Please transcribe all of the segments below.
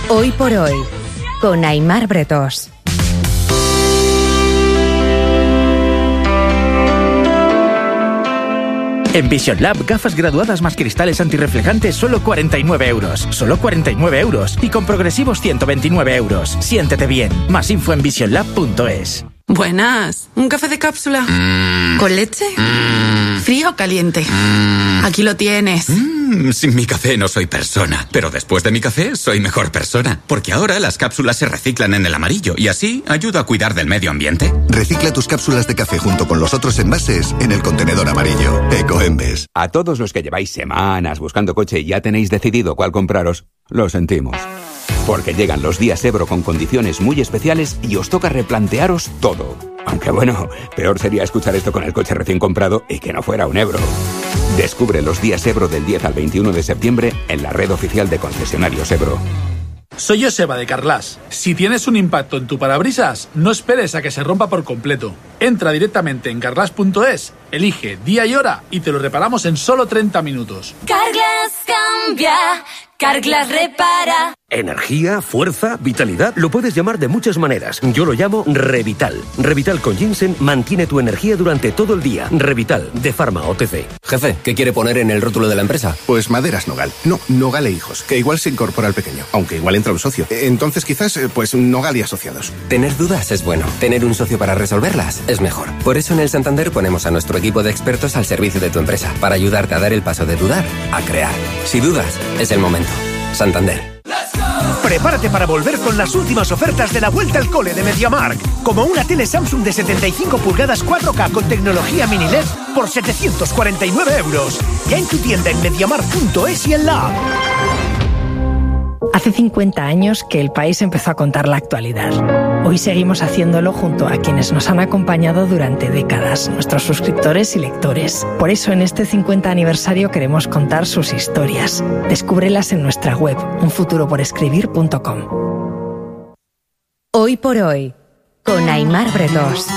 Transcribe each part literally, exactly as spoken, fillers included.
Hoy por hoy, con Aimar Bretós. En Vision Lab, gafas graduadas más cristales antirreflejantes, solo cuarenta y nueve euros. Solo cuarenta y nueve euros. Y con progresivos ciento veintinueve euros. Siéntete bien. Más info en vision lab punto es. Buenas. ¿Un café de cápsula? Mm. ¿Con leche? Mm. ¿Frío o caliente? Mm. Aquí lo tienes. Mm. Sin mi café no soy persona. Pero después de mi café soy mejor persona. Porque ahora las cápsulas se reciclan en el amarillo. Y así ayuda a cuidar del medio ambiente. Recicla tus cápsulas de café junto con los otros envases en el contenedor amarillo. Ecoembes. A todos los que lleváis semanas buscando coche y ya tenéis decidido cuál compraros, lo sentimos. Porque llegan los días Ebro con condiciones muy especiales y os toca replantearos todo. Aunque bueno, peor sería escuchar esto con el coche recién comprado y que no fuera un Ebro. Descubre los días Ebro del diez al veintiuno de septiembre en la red oficial de concesionarios Ebro. Soy Joseba de Carglass. Si tienes un impacto en tu parabrisas, no esperes a que se rompa por completo. Entra directamente en carglass punto es, elige día y hora y te lo reparamos en solo treinta minutos. Carglass cambia, Carglass repara. Energía, fuerza, vitalidad, lo puedes llamar de muchas maneras. Yo lo llamo Revital. Revital con ginseng mantiene tu energía durante todo el día. Revital, de Pharma O T C. Jefe, ¿qué quiere poner en el rótulo de la empresa? Pues Maderas Nogal. No, Nogal e Hijos, que igual se incorpora al pequeño, aunque igual entra un socio. Entonces quizás, pues Nogal y Asociados. Tener dudas es bueno. Tener un socio para resolverlas es mejor. Por eso en el Santander ponemos a nuestro equipo de expertos al servicio de tu empresa, para ayudarte a dar el paso de dudar a crear. Si dudas, es el momento. Santander. Prepárate para volver con las últimas ofertas de la vuelta al cole de MediaMarkt, como una tele Samsung de setenta y cinco pulgadas cuatro K con tecnología mini L E D por setecientos cuarenta y nueve euros. Ya en tu tienda en mediamarkt punto es y en la app. Hace cincuenta años que el país empezó a contar la actualidad. Hoy seguimos haciéndolo junto a quienes nos han acompañado durante décadas, nuestros suscriptores y lectores. Por eso en este cincuenta aniversario queremos contar sus historias. Descúbrelas en nuestra web, un futuro por escribir punto com. Hoy por hoy, con Aimar Bretós.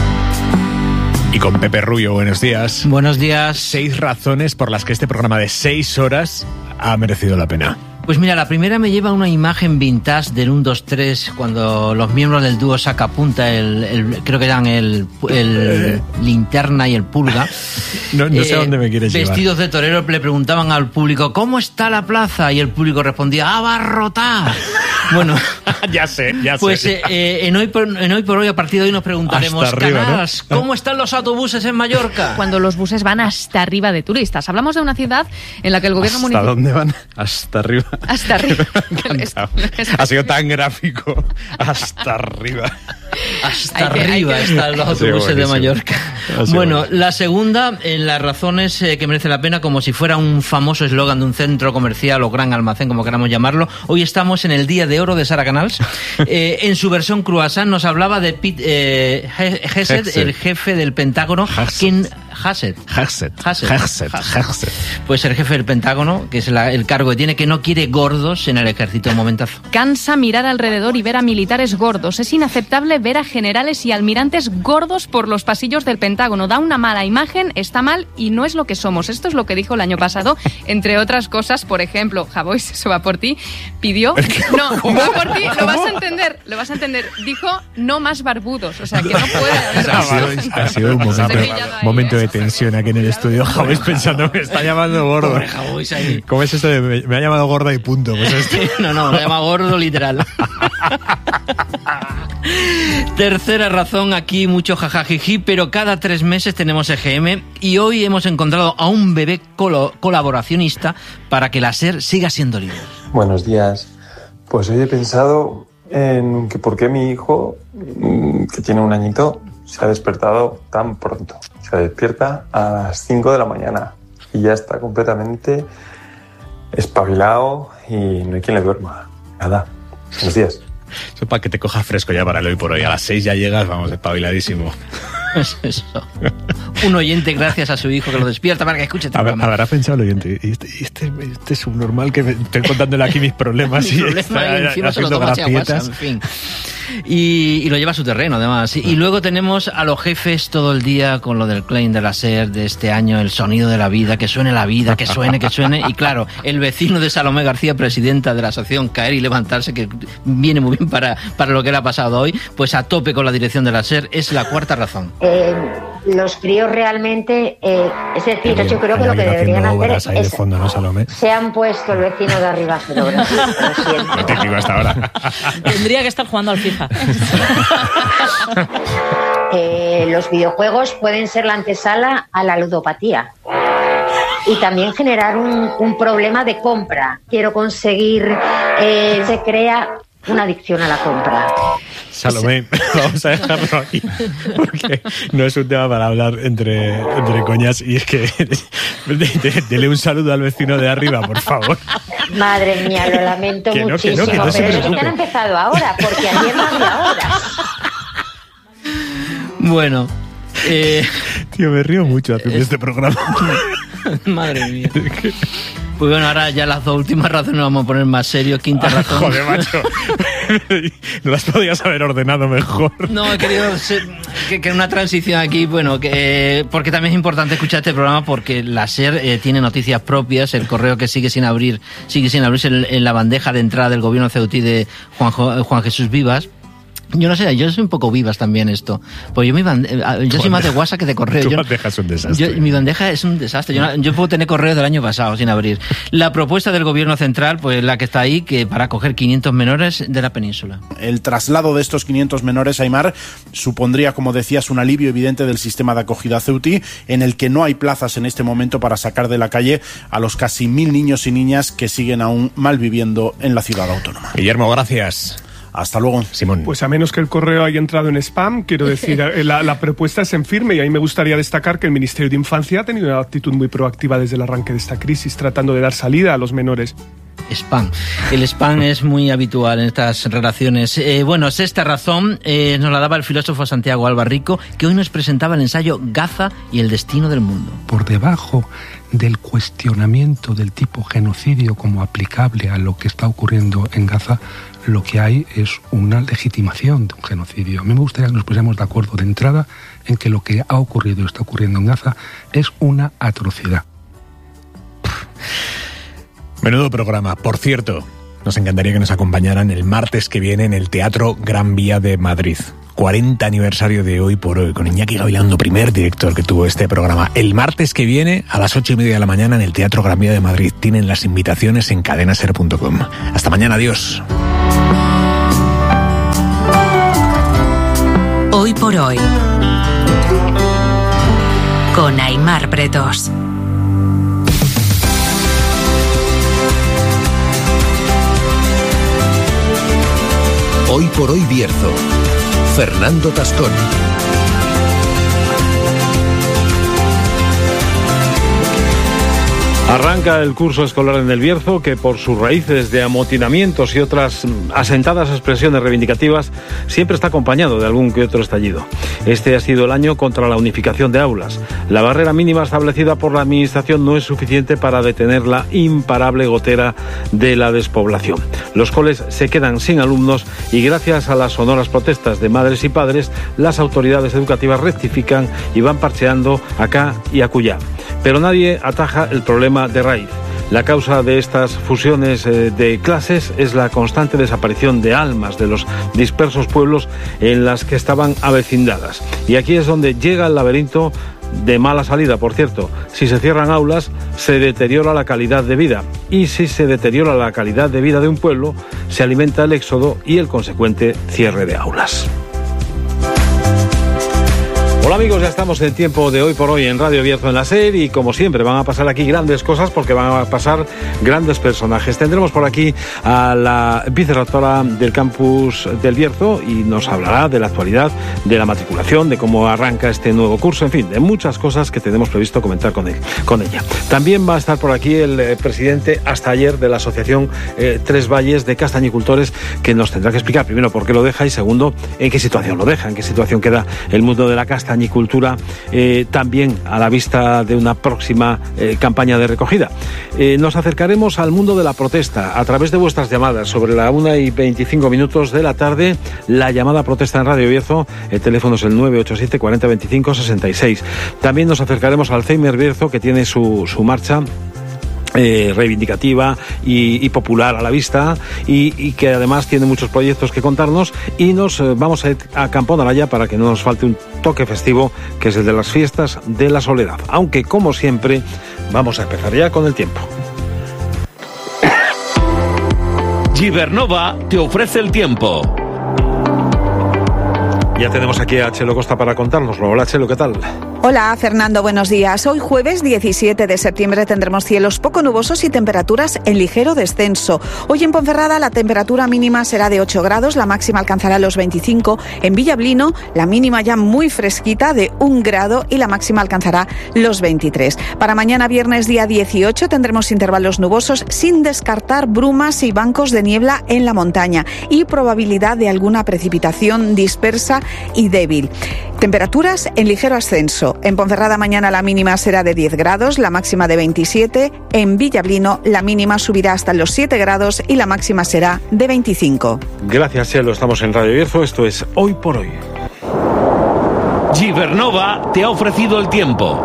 Y con Pepe Rubio, buenos días. Buenos días. Seis razones por las que este programa de seis horas ha merecido la pena. Pues mira, la primera me lleva una imagen vintage del uno, dos, tres, cuando los miembros del dúo Sacapunta, el, el, creo que eran el, el Linterna y el Pulga. No, no sé eh, a dónde me quieres llevar. Vestidos de torero le preguntaban al público, ¿cómo está la plaza? Y el público respondía, ¡abarrotada! Bueno, ya sé, ya pues, sé. Pues eh, en, hoy por, en Hoy por Hoy, a partir de hoy nos preguntaremos, hasta arriba, Canals, ¿no? ¿cómo están los autobuses en Mallorca? Cuando los buses van hasta arriba de turistas. Hablamos de una ciudad en la que el gobierno municipal... ¿Hasta dónde van? Hasta arriba. Hasta arriba. Ha sido tan gráfico. Hasta arriba. Hasta hay que, arriba hay que... están los autobuses de Mallorca. Bueno, la segunda, en las razones eh, que merece la pena, como si fuera un famoso eslogan de un centro comercial o gran almacén, como queramos llamarlo. Hoy estamos en el Día de Oro de Sara Canals. Eh, en su versión croissant nos hablaba de Pete eh, Hegseth, el jefe del Pentágono. ¿Quién? Hassett. Hassett. Hassett. Hassett. Hassett. Pues el jefe del Pentágono, que es la, el cargo que tiene, que no quiere gordos en el ejército. Un momentazo. Cansa mirar alrededor y ver a militares gordos. Es inaceptable ver a generales y almirantes gordos por los pasillos del Pentágono. Da una mala imagen, está mal y no es lo que somos. Esto es lo que dijo el año pasado. Entre otras cosas, por ejemplo, Javois, eso va por ti, pidió... No, ¿Cómo? va por ti, lo vas a entender, lo vas a entender. Dijo no más barbudos, o sea, que no puede haber... Ha sido, ha sido un momento, momento de tensión aquí en el estudio. Javois pensando, me está llamando gordo. Pobre Javois ahí. ¿Cómo es esto de me, me ha llamado gorda y punto? Pues esto. No, no, me llama gordo literal. Tercera razón, aquí mucho jajajiji, pero cada tres meses tenemos E G M y hoy hemos encontrado a un bebé colo- colaboracionista para que la SER siga siendo líder. Buenos días. Pues hoy he pensado en que por qué mi hijo, que tiene un añito, se ha despertado tan pronto. Se despierta a las cinco de la mañana y ya está completamente espabilado y no hay quien le duerma. Nada. Buenos días. Eso para que te coja fresco ya para el hoy por hoy. A las seis ya llegas, vamos, espabiladísimo. Es eso. Un oyente, gracias a su hijo, que lo despierta para que escuche este programa. Habrá pensado el oyente, este, este, este subnormal que me, estoy contándole aquí mis problemas mis y problemas está y encima se lo toma hacia WhatsApp, en fin. y, y lo lleva a su terreno, además. Y, y luego tenemos a los jefes todo el día con lo del claim de la SER de este año, el sonido de la vida, que suene la vida, que suene, que suene. Y claro, el vecino de Salomé García, presidenta de la asociación Caer y Levantarse, que viene muy bien para, para lo que le ha pasado hoy, pues a tope con la dirección de la SER, es la cuarta razón. Eh, los críos realmente, eh, es decir, yo creo que lo que deberían hacer es, de fondo, ¿no, Salomé? Se han puesto el vecino de arriba a hacer obras. Lo siento. No te digo hasta ahora. Tendría que estar jugando al FIFA. eh, los videojuegos pueden ser la antesala a la ludopatía. Y también generar un, un problema de compra. Quiero conseguir, eh, se crea una adicción a la compra. Salomé, vamos a dejarlo aquí, porque no es un tema para hablar entre, entre coñas, y es que dele un saludo al vecino de arriba, por favor. Madre mía, lo lamento que no, muchísimo, que no, que no pero es que han empezado ahora, porque ayer no había horas. Bueno, eh... tío, me río mucho haciendo eh... este programa. Madre mía. Pues bueno, ahora ya las dos últimas razones vamos a poner más serio. Quinta razón. Joder, macho. No las podías haber ordenado mejor. No, he querido ser, que, que una transición aquí, bueno, que, porque también es importante escuchar este programa porque la SER eh, tiene noticias propias, el correo que sigue sin abrir, sigue sin abrirse en, en la bandeja de entrada del gobierno ceutí de Juan, Juan Jesús Vivas. Yo no sé, yo soy un poco Vivas también esto. Pues yo mi bande- yo soy más de WhatsApp que de correo. Tu yo, bandeja es un desastre. Yo, mi bandeja es un desastre. Yo, yo puedo tener correo del año pasado sin abrir. La propuesta del gobierno central, pues la que está ahí, que para acoger quinientos menores de la península. El traslado de estos quinientos menores, Aimar, supondría, como decías, un alivio evidente del sistema de acogida ceutí, en el que no hay plazas en este momento para sacar de la calle a los casi mil niños y niñas que siguen aún malviviendo en la ciudad autónoma. Guillermo, gracias. Hasta luego. Simón. Pues a menos que el correo haya entrado en spam, quiero decir, la, la propuesta es en firme y ahí me gustaría destacar que el Ministerio de Infancia ha tenido una actitud muy proactiva desde el arranque de esta crisis, tratando de dar salida a los menores. Spam. El spam es muy habitual en estas relaciones. Eh, bueno, sexta razón eh, nos la daba el filósofo Santiago Albarrico, que hoy nos presentaba el ensayo Gaza y el destino del mundo. Por debajo del cuestionamiento del tipo genocidio como aplicable a lo que está ocurriendo en Gaza, lo que hay es una legitimación de un genocidio. A mí me gustaría que nos pusiéramos de acuerdo de entrada en que lo que ha ocurrido y está ocurriendo en Gaza es una atrocidad. Menudo programa. Por cierto, nos encantaría que nos acompañaran el martes que viene en el Teatro Gran Vía de Madrid. cuarenta aniversario de Hoy por Hoy, con Iñaki Gabilondo, primer director que tuvo este programa. El martes que viene, a las ocho y media de la mañana, en el Teatro Gran Vía de Madrid. Tienen las invitaciones en cadena ser punto com. Hasta mañana, adiós. Hoy por Hoy, con Aimar Bretos. Hoy por Hoy Bierzo. Fernando Tascón. Arranca el curso escolar en el Bierzo, que por sus raíces de amotinamientos y otras asentadas expresiones reivindicativas siempre está acompañado de algún que otro estallido. Este ha sido el año contra la unificación de aulas. La barrera mínima establecida por la Administración no es suficiente para detener la imparable gotera de la despoblación. Los coles se quedan sin alumnos y gracias a las sonoras protestas de madres y padres, las autoridades educativas rectifican y van parcheando acá y acullá. Pero nadie ataja el problema de raíz. La causa de estas fusiones de clases es la constante desaparición de almas de los dispersos pueblos en las que estaban avecindadas. Y aquí es donde llega el laberinto de mala salida, por cierto. Si se cierran aulas, se deteriora la calidad de vida. Y si se deteriora la calidad de vida de un pueblo, se alimenta el éxodo y el consecuente cierre de aulas. Hola amigos, ya estamos en tiempo de Hoy por Hoy en Radio Bierzo en la SER y como siempre van a pasar aquí grandes cosas porque van a pasar grandes personajes. Tendremos por aquí a la vicerrectora del campus del Bierzo y nos hablará de la actualidad, de la matriculación, de cómo arranca este nuevo curso, en fin, de muchas cosas que tenemos previsto comentar con él, con ella. También va a estar por aquí el eh, presidente hasta ayer de la asociación eh, Tres Valles de Castañicultores, que nos tendrá que explicar primero por qué lo deja y segundo en qué situación lo deja, en qué situación queda el mundo de la castaña cañicultura, eh, también a la vista de una próxima eh, campaña de recogida. Eh, nos acercaremos al mundo de la protesta a través de vuestras llamadas sobre la una y veinticinco minutos de la tarde. La llamada protesta en Radio Bierzo, el teléfono es el nueve ocho siete cuarenta veinticinco sesenta y seis. También nos acercaremos al Alzheimer Bierzo, que tiene su, su marcha Eh, reivindicativa y, y popular a la vista, y, y que además tiene muchos proyectos que contarnos, y nos eh, vamos a ir a Campo Naraya para que no nos falte un toque festivo, que es el de las fiestas de la soledad. Aunque, como siempre, vamos a empezar ya con el tiempo. Gibernova te ofrece el tiempo. Ya tenemos aquí a Chelo Costa para contárnoslo. Hola, Chelo, ¿qué tal? Hola, Fernando, buenos días. Hoy jueves diecisiete de septiembre tendremos cielos poco nubosos y temperaturas en ligero descenso. Hoy en Ponferrada la temperatura mínima será de ocho grados, la máxima alcanzará los veinticinco. En Villablino la mínima ya muy fresquita de un grado y la máxima alcanzará los veintitrés. Para mañana viernes día dieciocho tendremos intervalos nubosos sin descartar brumas y bancos de niebla en la montaña y probabilidad de alguna precipitación dispersa y débil. Temperaturas en ligero ascenso. En Ponferrada mañana la mínima será de diez grados, la máxima de veintisiete. En Villablino la mínima subirá hasta los siete grados y la máxima será de veinticinco. Gracias, Chelo. Estamos en Radio Bierzo. Esto es Hoy por Hoy. Gibernova te ha ofrecido el tiempo.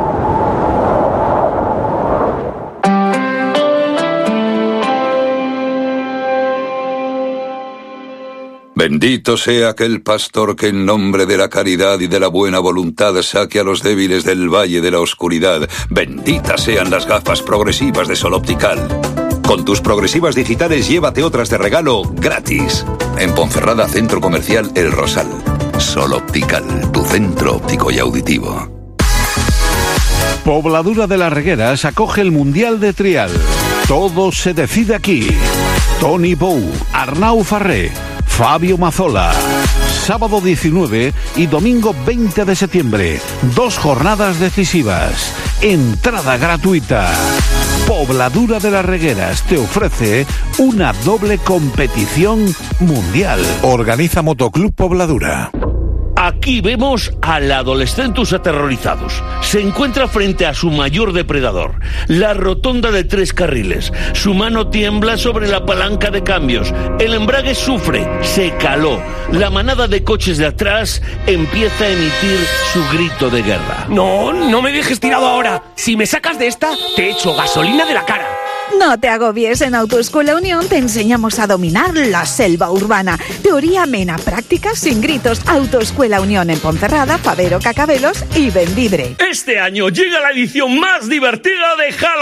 Bendito sea aquel pastor que en nombre de la caridad y de la buena voluntad saque a los débiles del valle de la oscuridad. Benditas sean las gafas progresivas de Sol Optical. Con tus progresivas digitales llévate otras de regalo gratis. En Ponferrada, Centro Comercial El Rosal. Sol Optical, tu centro óptico y auditivo. Pobladura de las Regueras acoge el Mundial de Trial. Todo se decide aquí. Tony Bou, Arnau Farré, Fabio Mazzola. Sábado diecinueve y domingo veinte de septiembre. Dos jornadas decisivas. Entrada gratuita. Pobladura de las Regueras te ofrece una doble competición mundial. Organiza Motoclub Pobladura. Aquí vemos al adolescentus aterrorizados. Se encuentra frente a su mayor depredador, la rotonda de tres carriles. Su mano tiembla sobre la palanca de cambios. El embrague sufre, se caló. La manada de coches de atrás empieza a emitir su grito de guerra. No, no me dejes tirado ahora. Si me sacas de esta, te echo gasolina de la cara. No te agobies, en Autoescuela Unión te enseñamos a dominar la selva urbana. Teoría amena, práctica sin gritos. Autoescuela Unión en Ponferrada, Fabero, Cacabelos y Bembibre. Este año llega la edición más divertida de Halloween.